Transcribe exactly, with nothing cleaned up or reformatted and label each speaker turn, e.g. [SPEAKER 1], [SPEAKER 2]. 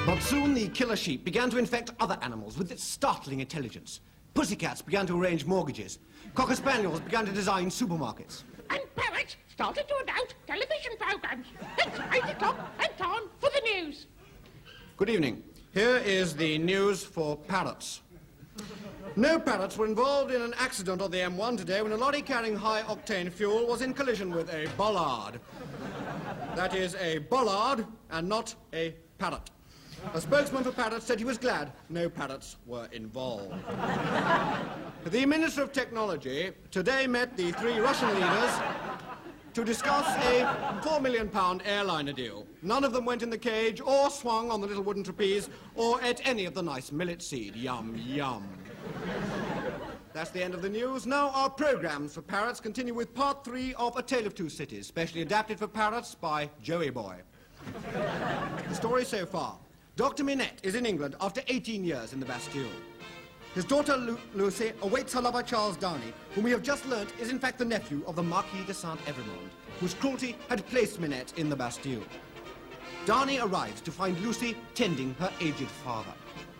[SPEAKER 1] But soon the killer sheep began to infect other animals with its startling intelligence. Pussycats began to arrange mortgages. Cocker spaniels began to design supermarkets.
[SPEAKER 2] And parrots started to announce television programs. It's eight o'clock and time for the news.
[SPEAKER 1] Good evening. Here is the news for parrots. No parrots were involved in an accident on the M one today when a lorry carrying high-octane fuel was in collision with a bollard. That is a bollard and not a parrot. A spokesman for parrots said he was glad no parrots were involved. The Minister of Technology today met the three Russian leaders to discuss a four million pound airliner deal. None of them went in the cage or swung on the little wooden trapeze or ate any of the nice millet seed. Yum, yum. That's the end of the news. Now our programs for parrots continue with part three of A Tale of Two Cities, specially adapted for parrots by Joey Boy. The story so far. Doctor Minette is in England after eighteen years in the Bastille. His daughter Lu Lucy awaits her lover Charles Darnay, whom we have just learnt is in fact the nephew of the Marquis de Saint-Evremond, whose cruelty had placed Minette in the Bastille. Darnay arrives to find Lucy tending her aged father.